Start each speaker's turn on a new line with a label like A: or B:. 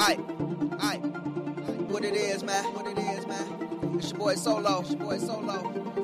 A: Aight, aight. What it is, man? What it is, man? It's your boy Solo. It's your boy Solo.